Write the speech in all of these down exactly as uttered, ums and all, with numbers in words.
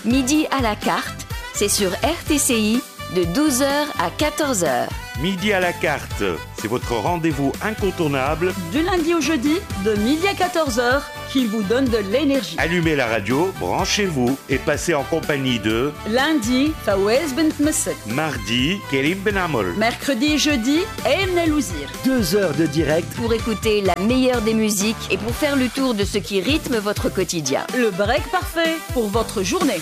Midi à la carte, c'est sur R T C I de douze heures à quatorze heures. Midi à la carte, c'est votre rendez-vous incontournable du lundi au jeudi de midi à quatorze heures qui vous donne de l'énergie. Allumez la radio, branchez-vous et passez en compagnie de lundi, Fawaz Bent Messek. Mardi, Kerim Ben Amol. Mercredi et jeudi, Emna Louzir. Deux heures de direct pour écouter la meilleure des musiques et pour faire le tour de ce qui rythme votre quotidien. Le break parfait pour votre journée.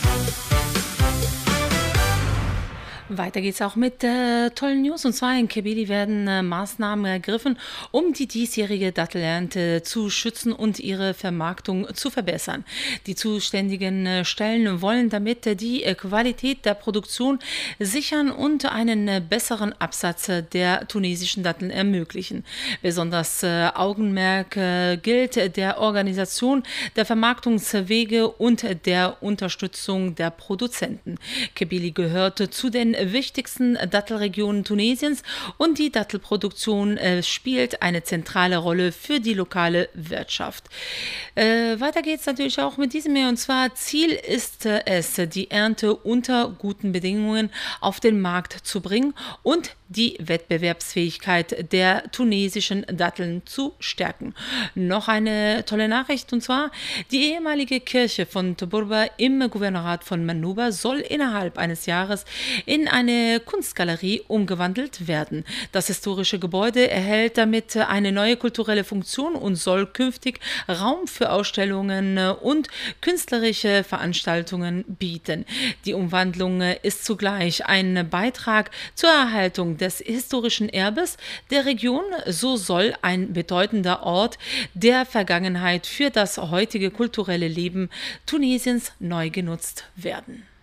Weiter geht's auch mit äh, tollen News. Und zwar in Kebeli werden äh, Maßnahmen ergriffen, um die diesjährige Dattelernte zu schützen und ihre Vermarktung zu verbessern. Die zuständigen äh, Stellen wollen damit äh, die äh, Qualität der Produktion sichern und einen äh, besseren Absatz äh, der tunesischen Datteln ermöglichen. Besonders äh, Augenmerk äh, gilt äh, der Organisation der Vermarktungswege und äh, der Unterstützung der Produzenten. Kebeli gehörte zu den wichtigsten Dattelregionen Tunesiens und die Dattelproduktion äh, spielt eine zentrale Rolle für die lokale Wirtschaft. Äh, weiter geht es natürlich auch mit diesem Jahr, und zwar Ziel ist äh, es, die Ernte unter guten Bedingungen auf den Markt zu bringen und die Wettbewerbsfähigkeit der tunesischen Datteln zu stärken. Noch eine tolle Nachricht, und zwar die ehemalige Kirche von Toburba im Gouvernorat von Manuba soll innerhalb eines Jahres in eine Kunstgalerie umgewandelt werden. Das historische Gebäude erhält damit eine neue kulturelle Funktion und soll künftig Raum für Ausstellungen und künstlerische Veranstaltungen bieten. Die Umwandlung ist zugleich ein Beitrag zur Erhaltung des historischen Erbes der Region. So soll ein bedeutender Ort der Vergangenheit für das heutige kulturelle Leben Tunesiens neu genutzt werden.